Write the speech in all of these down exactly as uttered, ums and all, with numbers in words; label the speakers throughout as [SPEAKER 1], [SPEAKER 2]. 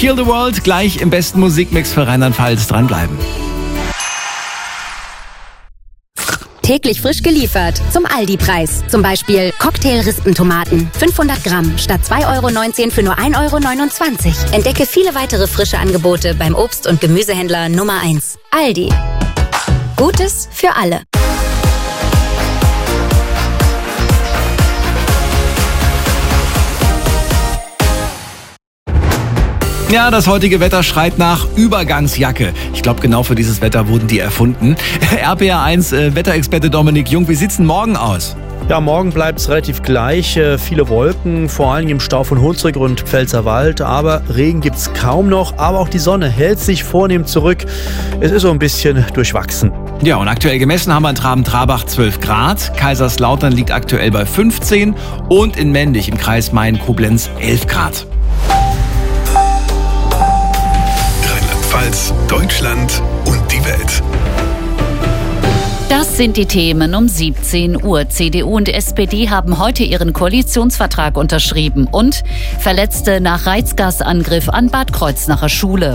[SPEAKER 1] Heal the World gleich im besten Musikmix für Rheinland-Pfalz. Dranbleiben.
[SPEAKER 2] Täglich frisch geliefert zum Aldi-Preis. Zum Beispiel Cocktail-Rispentomaten. fünfhundert Gramm statt zwei Euro neunzehn für nur ein Euro neunundzwanzig. Entdecke viele weitere frische Angebote beim Obst- und Gemüsehändler Nummer eins. Aldi. Gutes für alle.
[SPEAKER 1] Ja, das heutige Wetter schreit nach Übergangsjacke. Ich glaube, genau für dieses Wetter wurden die erfunden. R P R eins äh, Wetterexperte Dominik Jung, wie sieht's denn morgen aus?
[SPEAKER 3] Ja, morgen bleibt es relativ gleich. Äh, viele Wolken, vor allem im Stau von Hunsrück und Pfälzerwald. Aber Regen gibt es kaum noch. Aber auch die Sonne hält sich vornehm zurück. Es ist so ein bisschen durchwachsen.
[SPEAKER 1] Ja, und aktuell gemessen haben wir in Traben-Trabach zwölf Grad. Kaiserslautern liegt aktuell bei fünfzehn. Und in Mendig im Kreis Main-Koblenz elf Grad.
[SPEAKER 4] Rheinland-Pfalz, Deutschland und die Welt.
[SPEAKER 5] Das sind die Themen um siebzehn Uhr. C D U und S P D haben heute ihren Koalitionsvertrag unterschrieben. Und Verletzte nach Reizgasangriff an Bad Kreuznacher Schule.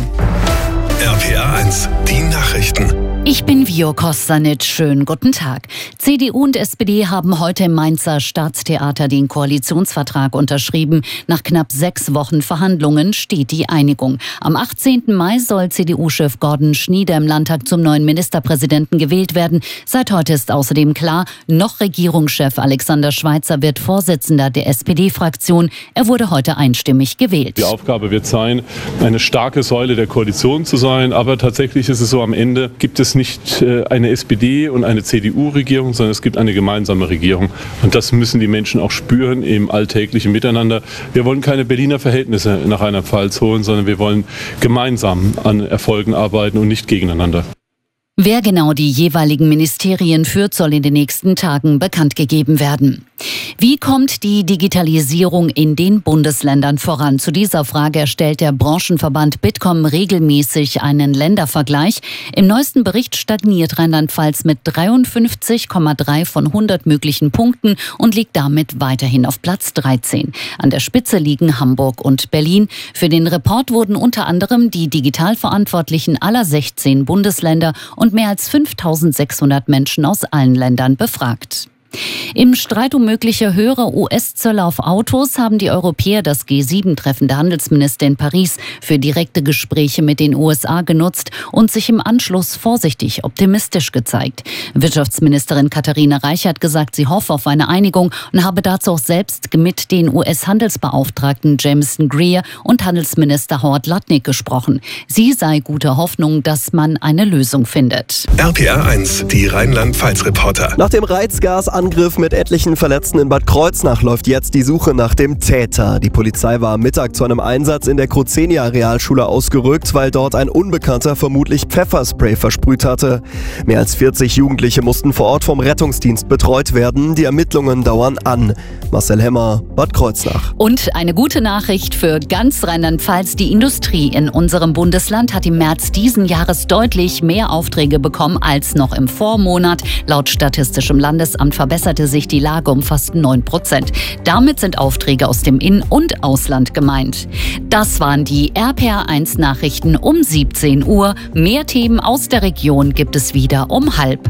[SPEAKER 4] R P R eins, die Nachrichten.
[SPEAKER 5] Ich bin Vio Kostanic. Schönen guten Tag. C D U und S P D haben heute im Mainzer Staatstheater den Koalitionsvertrag unterschrieben. Nach knapp sechs Wochen Verhandlungen steht die Einigung. Am achtzehnten Mai soll C D U-Chef Gordon Schnieder im Landtag zum neuen Ministerpräsidenten gewählt werden. Seit heute ist außerdem klar, noch Regierungschef Alexander Schweitzer wird Vorsitzender der S P D-Fraktion. Er wurde heute einstimmig gewählt.
[SPEAKER 6] Die Aufgabe wird sein, eine starke Säule der Koalition zu sein. Aber tatsächlich ist es so, am Ende gibt es nicht eine S P D und eine C D U-Regierung, sondern es gibt eine gemeinsame Regierung. Und das müssen die Menschen auch spüren im alltäglichen Miteinander. Wir wollen keine Berliner Verhältnisse nach Rheinland-Pfalz holen, sondern wir wollen gemeinsam an Erfolgen arbeiten und nicht gegeneinander.
[SPEAKER 5] Wer genau die jeweiligen Ministerien führt, soll in den nächsten Tagen bekannt gegeben werden. Wie kommt die Digitalisierung in den Bundesländern voran? Zu dieser Frage erstellt der Branchenverband Bitkom regelmäßig einen Ländervergleich. Im neuesten Bericht stagniert Rheinland-Pfalz mit dreiundfünfzig Komma drei von hundert möglichen Punkten und liegt damit weiterhin auf Platz dreizehn. An der Spitze liegen Hamburg und Berlin. Für den Report wurden unter anderem die Digitalverantwortlichen aller sechzehn Bundesländer und mehr als fünftausendsechshundert Menschen aus allen Ländern befragt. Im Streit um mögliche höhere U S-Zölle auf Autos haben die Europäer das G sieben Treffen der Handelsminister in Paris für direkte Gespräche mit den U S A genutzt und sich im Anschluss vorsichtig optimistisch gezeigt. Wirtschaftsministerin Katharina Reich hat gesagt, sie hoffe auf eine Einigung und habe dazu auch selbst mit den U S-Handelsbeauftragten Jameson Greer und Handelsminister Howard Lutnick gesprochen. Sie sei guter Hoffnung, dass man eine Lösung findet.
[SPEAKER 4] R P R eins, die Rheinland-Pfalz-Reporter.
[SPEAKER 7] Nach dem Reizgas Angriff mit etlichen Verletzten in Bad Kreuznach läuft jetzt die Suche nach dem Täter. Die Polizei war am Mittag zu einem Einsatz in der Crozenia-Realschule ausgerückt, weil dort ein Unbekannter vermutlich Pfefferspray versprüht hatte. Mehr als vierzig Jugendliche mussten vor Ort vom Rettungsdienst betreut werden. Die Ermittlungen dauern an. Marcel Hemmer, Bad Kreuznach.
[SPEAKER 5] Und eine gute Nachricht für ganz Rheinland-Pfalz. Die Industrie in unserem Bundesland hat im März diesen Jahres deutlich mehr Aufträge bekommen als noch im Vormonat. Laut Statistischem Landesamt verbesserte sich die Lage um fast neun Prozent. Damit sind Aufträge aus dem In- und Ausland gemeint. Das waren die R P R eins Nachrichten um siebzehn Uhr. Mehr Themen aus der Region gibt es wieder um halb.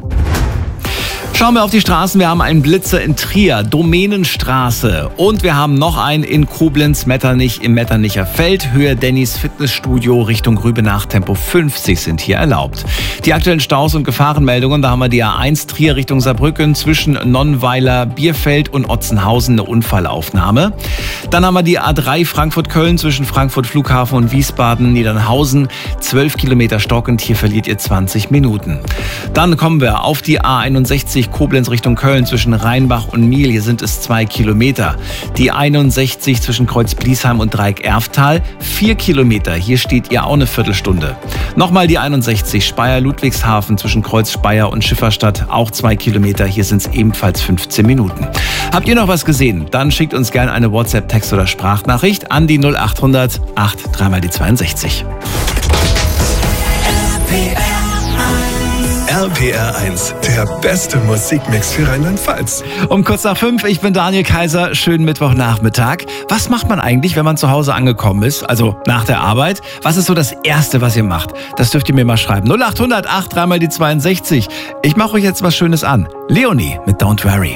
[SPEAKER 1] Schauen wir auf die Straßen. Wir haben einen Blitzer in Trier, Domänenstraße. Und wir haben noch einen in Koblenz-Metternich im Metternicher Feld. Höhe Dennys Fitnessstudio Richtung Rübenach. Tempo fünfzig sind hier erlaubt. Die aktuellen Staus und Gefahrenmeldungen. Da haben wir die A eins Trier Richtung Saarbrücken zwischen Nonnweiler, Bierfeld und Otzenhausen eine Unfallaufnahme. Dann haben wir die A drei Frankfurt-Köln zwischen Frankfurt Flughafen und Wiesbaden-Niedernhausen. zwölf Kilometer stockend. Hier verliert ihr zwanzig Minuten. Dann kommen wir auf die A einundsechzig Koblenz Richtung Köln zwischen Rheinbach und Miel. Hier sind es zwei Kilometer. Die einundsechzig zwischen Kreuz-Bliesheim und Dreieck-Erftal. Vier Kilometer. Hier steht ihr auch eine Viertelstunde. Nochmal die einundsechzig Speyer-Ludwigshafen zwischen Kreuz-Speyer und Schifferstadt. Auch zwei Kilometer. Hier sind es ebenfalls fünfzehn Minuten. Habt ihr noch was gesehen? Dann schickt uns gerne eine WhatsApp-, Text- oder Sprachnachricht an die null achthundert acht drei mal die zweiundsechzig.
[SPEAKER 4] R R P R eins, der beste Musikmix für Rheinland-Pfalz.
[SPEAKER 1] Um kurz nach fünf, ich bin Daniel Kaiser, schönen Mittwochnachmittag. Was macht man eigentlich, wenn man zu Hause angekommen ist, also nach der Arbeit? Was ist so das Erste, was ihr macht? Das dürft ihr mir mal schreiben. null acht hundert acht, dreimal die zweiundsechzig. Ich mache euch jetzt was Schönes an. Leonie mit Don't Worry.